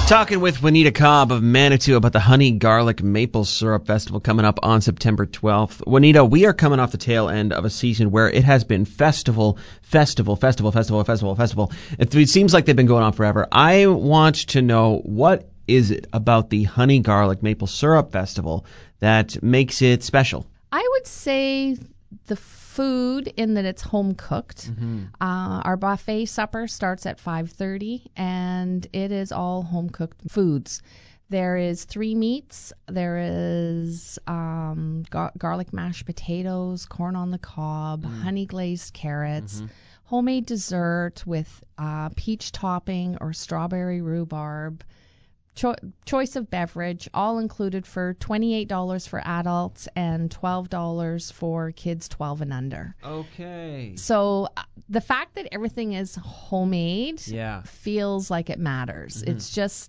Talking with Juanita Cobb of Manitou about the Honey Garlic Maple Syrup Festival coming up on September 12th. Juanita, we are coming off the tail end of a season where it has been festival. It seems like they've been going on forever. I want to know, what is it about the Honey Garlic Maple Syrup Festival that makes it special? I would say the food, in that it's home cooked. Our buffet supper starts at 5:30, and it is all home cooked foods. There is 3 meats. There is garlic mashed potatoes, corn on the cob, honey glazed carrots, homemade dessert with peach topping or strawberry rhubarb. Choice of beverage, all included for $28 for adults and $12 for kids 12 and under. Okay. So the fact that everything is homemade Yeah. feels like it matters. It's just